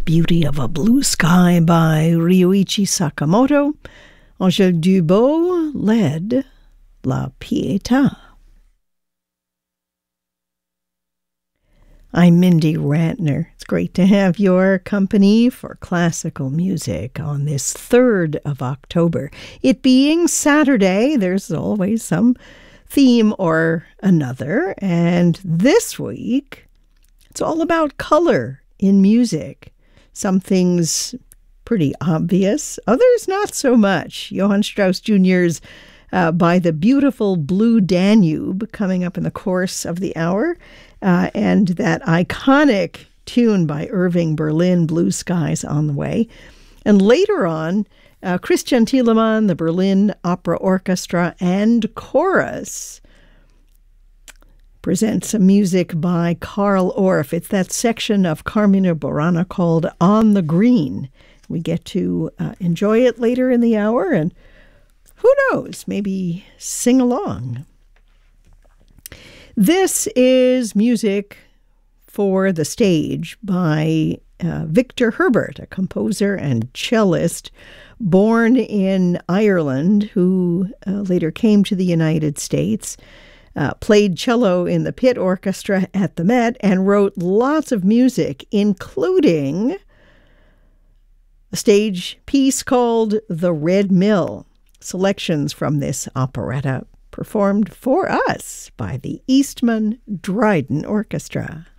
Beauty of a Blue Sky by Ryuichi Sakamoto. Angèle Dubot led La Pietà. I'm Mindy Rantner. It's great to have your company for classical music on this 3rd of October. It being Saturday, there's always some theme or another, and this week it's all about color in music. Some things pretty obvious, others not so much. Johann Strauss Jr.'s By the Beautiful Blue Danube coming up in the course of the hour, and that iconic tune by Irving Berlin, Blue Skies, on the way. And later on, Christian Thielemann, the Berlin Opera Orchestra and Chorus present some music by Carl Orff. It's that section of Carmina Burana called On the Green. We get to enjoy it later in the hour, and who knows, maybe sing along. This is music for the stage by Victor Herbert, a composer and cellist born in Ireland who later came to the United States. Played cello in the Pit Orchestra at the Met and wrote lots of music, including a stage piece called The Red Mill. Selections from this operetta performed for us by the Eastman Dryden Orchestra.